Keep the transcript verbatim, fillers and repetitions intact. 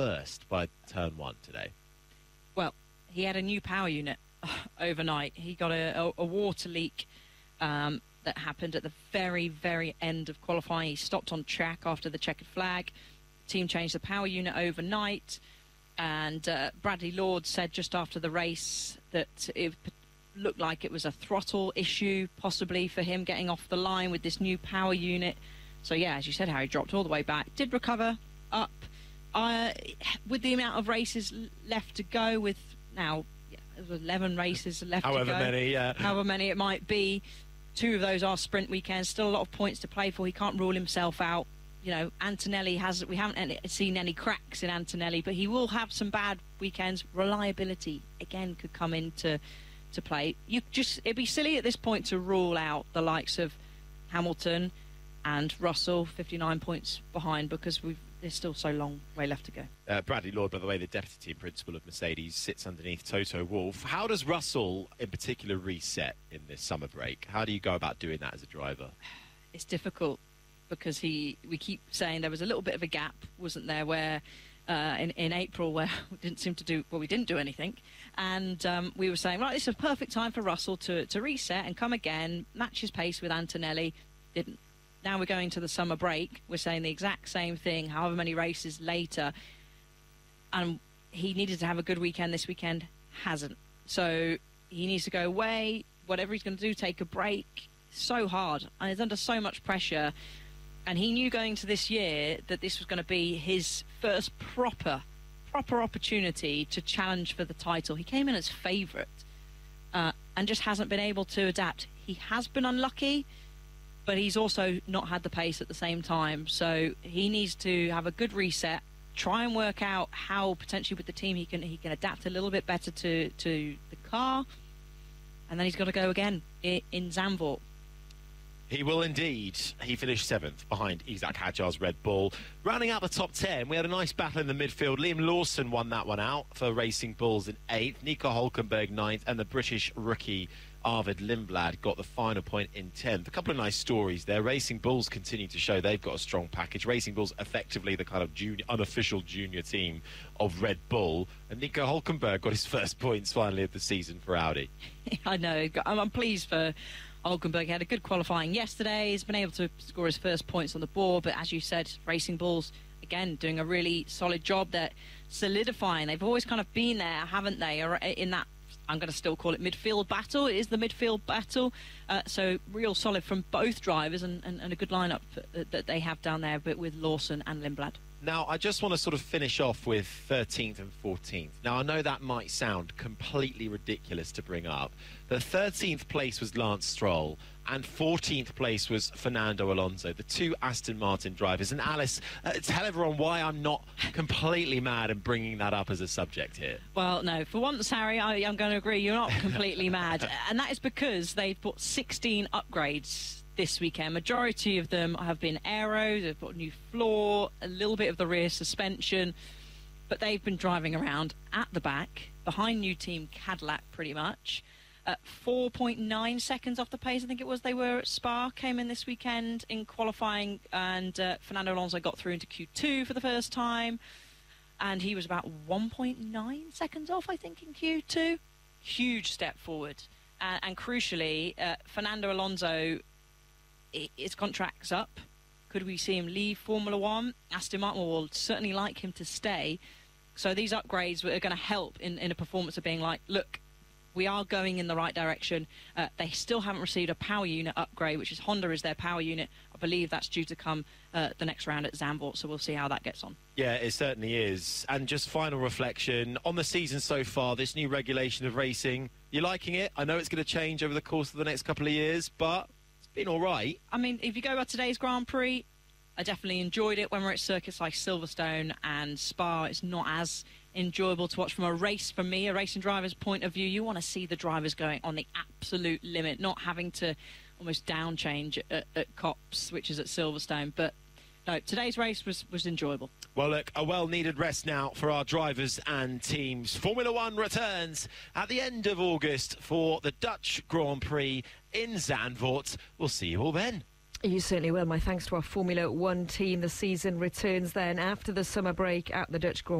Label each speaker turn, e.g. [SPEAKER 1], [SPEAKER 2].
[SPEAKER 1] first by turn one today?
[SPEAKER 2] Well, he had a new power unit overnight. He got a, a, a water leak um, that happened at the very, very end of qualifying. He stopped on track after the checkered flag. The team changed the power unit overnight. And uh, Bradley Lord said just after the race that it looked like it was a throttle issue, possibly, for him getting off the line with this new power unit. So, yeah, as you said, Harry dropped all the way back, did recover up. Uh, with the amount of races left to go, with now yeah, there's eleven races left
[SPEAKER 1] However
[SPEAKER 2] to go.
[SPEAKER 1] many, yeah.
[SPEAKER 2] However many it might be. Two of those are sprint weekends. Still a lot of points to play for. He can't rule himself out. You know, Antonelli has. We haven't any, seen any cracks in Antonelli, but he will have some bad weekends. Reliability again could come into to play. You just it'd be silly at this point to rule out the likes of Hamilton and Russell, fifty-nine points behind, because we've there's still so long way left to go.
[SPEAKER 1] Uh, Bradley Lord, by the way, the deputy team principal of Mercedes, sits underneath Toto Wolff. How does Russell, in particular, reset in this summer break? How do you go about doing that as a driver?
[SPEAKER 2] It's difficult because he. We keep saying there was a little bit of a gap, wasn't there, where uh, in, in April where we didn't seem to do, well, we didn't do anything. And um, we were saying, right, this is a perfect time for Russell to, to reset and come again, match his pace with Antonelli. Didn't. Now we're going to the summer break. We're saying the exact same thing, however many races later. And he needed to have a good weekend this weekend. Hasn't. So he needs to go away. Whatever he's going to do, take a break. So hard. And he's under so much pressure. And he knew going to this year that this was going to be his first proper, proper opportunity to challenge for the title. He came in as favourite uh, and just hasn't been able to adapt. He has been unlucky, but he's also not had the pace at the same time. So he needs to have a good reset, try and work out how potentially with the team he can he can adapt a little bit better to, to the car. And then he's got to go again in, in Zandvoort.
[SPEAKER 1] He will indeed. He finished seventh behind Isaac Hadjar's Red Bull. Rounding out the top ten, we had a nice battle in the midfield. Liam Lawson won that one out for Racing Bulls in eighth. Nico Hulkenberg ninth, and the British rookie Arvid Lindblad got the final point in tenth. A couple of nice stories there. Racing Bulls continue to show they've got a strong package. Racing Bulls effectively the kind of junior, unofficial junior team of Red Bull. And Nico Hulkenberg got his first points finally of the season for Audi.
[SPEAKER 2] I know. I'm, I'm pleased for Hulkenberg. He had a good qualifying yesterday. He's been able to score his first points on the board. But as you said, Racing Bulls, again, doing a really solid job. They're solidifying. They've always kind of been there, haven't they, or in that, I'm going to still call it midfield battle. It is the midfield battle. Uh, so real solid from both drivers, and, and, and a good lineup that, that they have down there, but with Lawson and Lindblad.
[SPEAKER 1] Now, I just want to sort of finish off with thirteenth and fourteenth. Now, I know that might sound completely ridiculous to bring up, but thirteenth place was Lance Stroll and fourteenth place was Fernando Alonso, the two Aston Martin drivers. And Alice, uh, tell everyone why I'm not completely mad and bringing that up as a subject here.
[SPEAKER 2] Well, no, for once, Harry, I, I'm going to agree, you're not completely mad. And that is because they've put sixteen upgrades this weekend. Majority of them have been aero. They've got a new floor, a little bit of the rear suspension, but they've been driving around at the back behind new team Cadillac pretty much. At four point nine seconds off the pace, I think it was, they were at Spa, came in this weekend in qualifying, and uh, Fernando Alonso got through into Q two for the first time, and he was about one point nine seconds off, I think, in Q two. Huge step forward. Uh, and crucially, uh, Fernando Alonso, his contract's up. Could we see him leave Formula One? Aston Martin will certainly like him to stay. So these upgrades are going to help in, in a performance of being like, look, we are going in the right direction. Uh, they still haven't received a power unit upgrade, which is Honda is their power unit. I believe that's due to come uh, the next round at Zandvoort, so we'll see how that gets on.
[SPEAKER 1] Yeah, it certainly is. And just final reflection on the season so far, this new regulation of racing, you liking it? I know it's going to change over the course of the next couple of years, but been all right.
[SPEAKER 2] I mean, if you go by today's Grand Prix, I definitely enjoyed it. When we're at circuits like Silverstone and Spa, it's not as enjoyable to watch from a race, for me, a racing driver's point of view. You want to see the drivers going on the absolute limit, not having to almost down change at, at Copse, which is at Silverstone. But no, today's race was, was enjoyable.
[SPEAKER 1] Well, look, a well-needed rest now for our drivers and teams. Formula One returns at the end of August for the Dutch Grand Prix in Zandvoort. We'll see you all then.
[SPEAKER 3] You certainly will. My thanks to our Formula One team. The season returns then after the summer break at the Dutch Grand Prix.